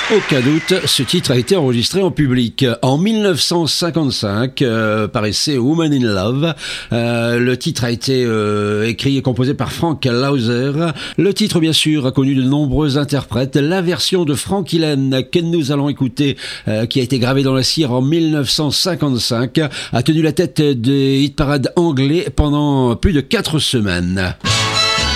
Aucun doute, ce titre a été enregistré en public. En 1955, paraissait Woman in Love. Le titre a été écrit et composé par Frank Lauser. Le titre, bien sûr, a connu de nombreux interprètes. La version de Frank Helen que nous allons écouter, qui a été gravée dans la cire en 1955, a tenu la tête des hit-parades anglais pendant plus de 4 semaines.